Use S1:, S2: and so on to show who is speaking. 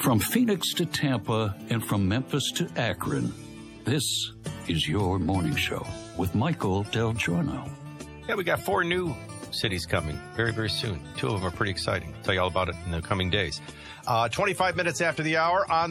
S1: From Phoenix to Tampa and from Memphis to Akron, this is your morning show with Michael Del Giorno.
S2: Yeah, we got 4 new cities coming very, very soon. 2 of them are pretty exciting. I'll tell you all about it in the coming days. 25 minutes after the hour on